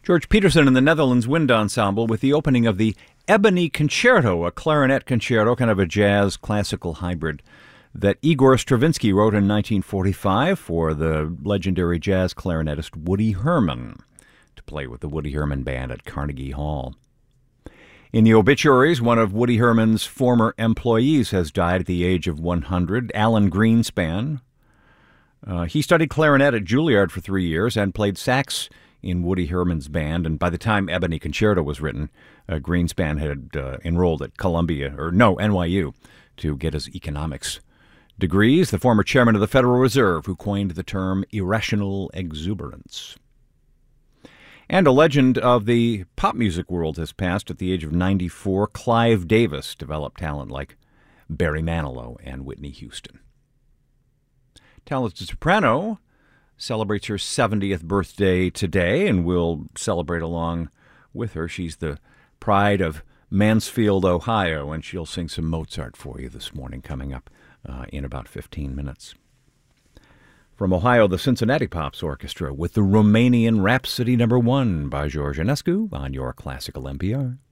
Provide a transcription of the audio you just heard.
George Peterson and the Netherlands Wind Ensemble with the opening of the Ebony Concerto, a clarinet concerto, kind of a jazz classical hybrid that Igor Stravinsky wrote in 1945 for the legendary jazz clarinetist Woody Herman to play with the Woody Herman Band at Carnegie Hall. In the obituaries, one of Woody Herman's former employees has died at the age of 100, Alan Greenspan. He studied clarinet at Juilliard for 3 years and played sax in Woody Herman's band, and by the time Ebony Concerto was written, Greenspan had enrolled at NYU, to get his economics degrees, the former chairman of the Federal Reserve who coined the term irrational exuberance. And a legend of the pop music world has passed at the age of 94. Clive Davis developed talent like Barry Manilow and Whitney Houston. Talented soprano celebrates her 70th birthday today, and we'll celebrate along with her. She's the pride of Mansfield, Ohio, and she'll sing some Mozart for you this morning coming up in about 15 minutes. From Ohio, the Cincinnati Pops Orchestra with the Romanian Rhapsody No. 1 by George Enescu on your Classical NPR.